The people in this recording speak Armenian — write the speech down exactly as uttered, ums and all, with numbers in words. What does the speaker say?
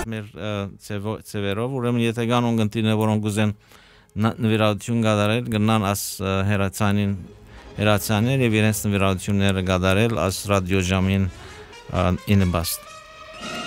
մեր ծևերով, ուրեմն եթե կան ունգընտիրներ, որոնք ուզեն նվիրատություն կատարել, գնան աս հերացանին հերացանել եւ իրենց նվիրատությունները կատարել աս ռադիոժամին ինը բաստ